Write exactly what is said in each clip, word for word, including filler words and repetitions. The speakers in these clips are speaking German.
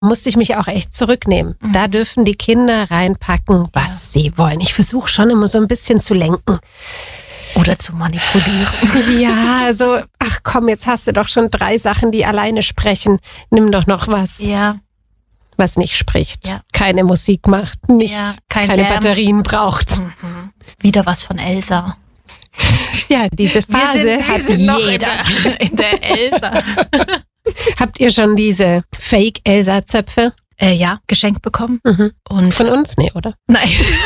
musste ich mich auch echt zurücknehmen. Mhm. Da dürfen die Kinder reinpacken, was ja. sie wollen. Ich versuche schon immer so ein bisschen zu lenken. Oder zu manipulieren. Ja, so, ach komm, jetzt hast du doch schon drei Sachen, die alleine sprechen. Nimm doch noch was. Ja. Was nicht spricht, ja. keine Musik macht, nicht, ja, kein keine Lärm. Batterien braucht. Mhm. Wieder was von Elsa. Ja, diese Phase wir sind, hat wir sind jeder. Noch in, der, in der Elsa. Habt ihr schon diese Fake-Elsa-Zöpfe? Äh, ja, geschenkt bekommen. Mhm. Und von uns? Nee, oder? Nein.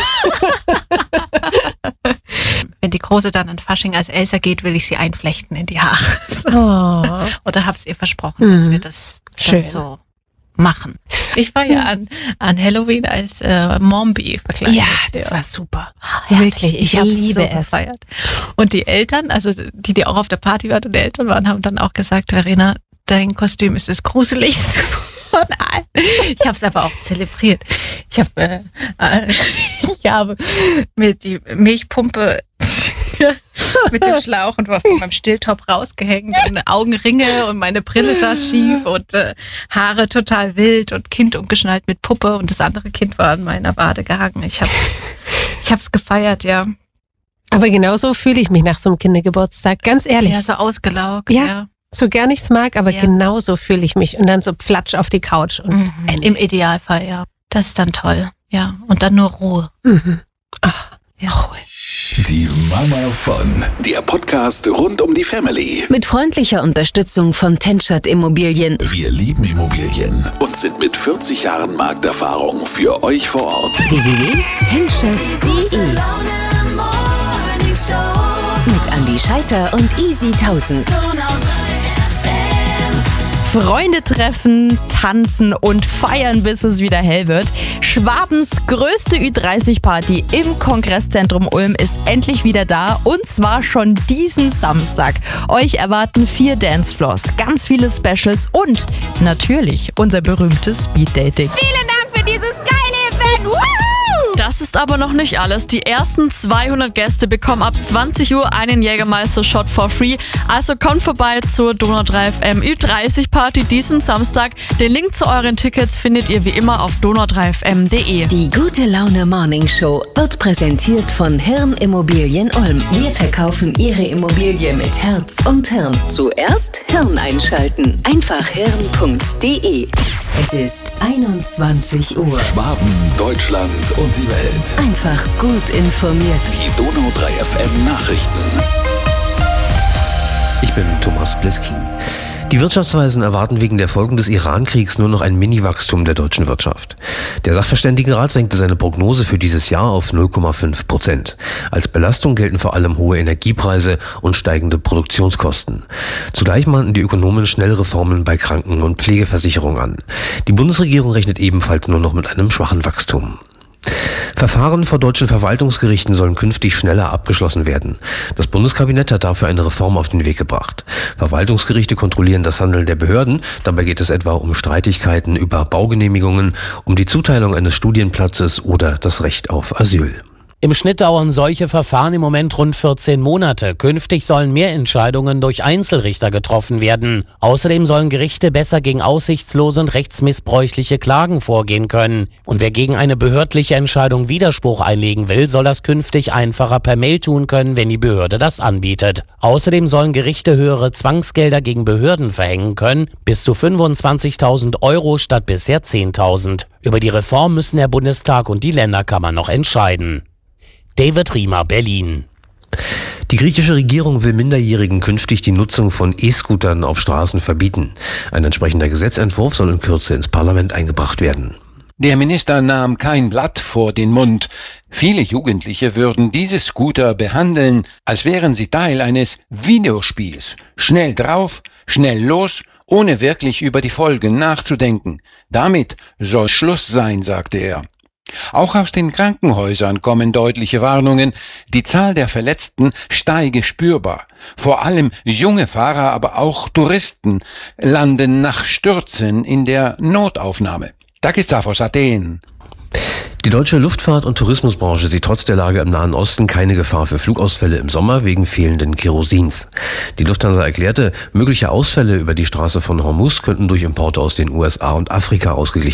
Wenn die Große dann an Fasching als Elsa geht, will ich sie einflechten in die Haare. Oh. Oder hab's ihr versprochen, mhm. dass wir das Schön. Dann so machen. Ich war ja an, an Halloween als äh, Mombi verkleidet. Ja, das war super. Ja, wirklich, ich, ich liebe so es. Gefeiert. Und die Eltern, also die, die auch auf der Party waren und die Eltern waren, haben dann auch gesagt, Verena, dein Kostüm ist das Gruseligste von allen. Ich habe es aber auch zelebriert. Ich habe äh, äh, ich habe mir die Milchpumpe mit dem Schlauch und war von meinem Stilltop rausgehängt und Augenringe und meine Brille saß schief und äh, Haare total wild und Kind umgeschnallt mit Puppe und das andere Kind war an meiner Wade gehangen. Ich hab's, ich hab's gefeiert, ja. Aber genauso fühle ich mich nach so einem Kindergeburtstag, ganz ehrlich. Ja, so ausgelaugt, so, ja. ja. So gern ich's mag, aber ja. genauso fühle ich mich und dann so platsch auf die Couch. Und mhm. Im Idealfall, ja. Das ist dann toll, ja. Und dann nur Ruhe. Mhm. Ach, ja, Ruhe. Die Mama von, der Podcast rund um die Family. Mit freundlicher Unterstützung von Tenschert Immobilien. Wir lieben Immobilien und sind mit vierzig Jahren Markterfahrung für euch vor Ort. w w w punkt tenschert punkt de Mit Andi Scheiter und Easy tausend. Freunde treffen, tanzen und feiern, bis es wieder hell wird. Schwabens größte Ü dreißig Party im Kongresszentrum Ulm ist endlich wieder da und zwar schon diesen Samstag. Euch erwarten vier Dancefloors, ganz viele Specials und natürlich unser berühmtes Speeddating. Vielen Dank für dieses geile Event! Woohoo! Das ist aber noch nicht alles. Die ersten zweihundert Gäste bekommen ab zwanzig Uhr einen Jägermeister-Shot for free. Also kommt vorbei zur Donau drei F M Ü dreißig Party diesen Samstag. Den Link zu euren Tickets findet ihr wie immer auf donau drei f m punkt de. Die Gute Laune Morning Show wird präsentiert von Hirn Immobilien Ulm. Wir verkaufen Ihre Immobilie mit Herz und Hirn. Zuerst Hirn einschalten. Einfach hirn punkt de. Es ist einundzwanzig Uhr. Schwaben, Deutschland und die Welt. Einfach gut informiert. Die Donau drei F M Nachrichten. Ich bin Thomas Bleskin. Die Wirtschaftsweisen erwarten wegen der Folgen des Iran-Kriegs nur noch ein Mini-Wachstum der deutschen Wirtschaft. Der Sachverständigenrat senkte seine Prognose für dieses Jahr auf null Komma fünf Prozent. Als Belastung gelten vor allem hohe Energiepreise und steigende Produktionskosten. Zugleich mahnten die Ökonomen schnelle Reformen bei Kranken- und Pflegeversicherung an. Die Bundesregierung rechnet ebenfalls nur noch mit einem schwachen Wachstum. Verfahren vor deutschen Verwaltungsgerichten sollen künftig schneller abgeschlossen werden. Das Bundeskabinett hat dafür eine Reform auf den Weg gebracht. Verwaltungsgerichte kontrollieren das Handeln der Behörden. Dabei geht es etwa um Streitigkeiten über Baugenehmigungen, um die Zuteilung eines Studienplatzes oder das Recht auf Asyl. Im Schnitt dauern solche Verfahren im Moment rund vierzehn Monate. Künftig sollen mehr Entscheidungen durch Einzelrichter getroffen werden. Außerdem sollen Gerichte besser gegen aussichtslose und rechtsmissbräuchliche Klagen vorgehen können. Und wer gegen eine behördliche Entscheidung Widerspruch einlegen will, soll das künftig einfacher per Mail tun können, wenn die Behörde das anbietet. Außerdem sollen Gerichte höhere Zwangsgelder gegen Behörden verhängen können, bis zu fünfundzwanzigtausend Euro statt bisher zehntausend. Über die Reform müssen der Bundestag und die Länderkammer noch entscheiden. David Riemer, Berlin. Die griechische Regierung will Minderjährigen künftig die Nutzung von E-Scootern auf Straßen verbieten. Ein entsprechender Gesetzentwurf soll in Kürze ins Parlament eingebracht werden. Der Minister nahm kein Blatt vor den Mund. Viele Jugendliche würden diese Scooter behandeln, als wären sie Teil eines Videospiels. Schnell drauf, schnell los, ohne wirklich über die Folgen nachzudenken. Damit soll Schluss sein, sagte er. Auch aus den Krankenhäusern kommen deutliche Warnungen. Die Zahl der Verletzten steige spürbar. Vor allem junge Fahrer, aber auch Touristen landen nach Stürzen in der Notaufnahme. Takis Zafos, Athen. Die deutsche Luftfahrt- und Tourismusbranche sieht trotz der Lage im Nahen Osten keine Gefahr für Flugausfälle im Sommer wegen fehlenden Kerosins. Die Lufthansa erklärte, mögliche Ausfälle über die Straße von Hormuz könnten durch Importe aus den U S A und Afrika ausgeglichen